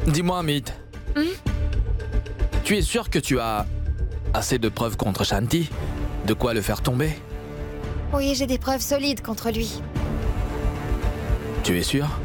Dis-moi, Amit, Hmm. tu es sûr que tu as assez de preuves contre Shanti? De quoi le faire tomber? Oui, j'ai des preuves solides contre lui. Tu es sûr?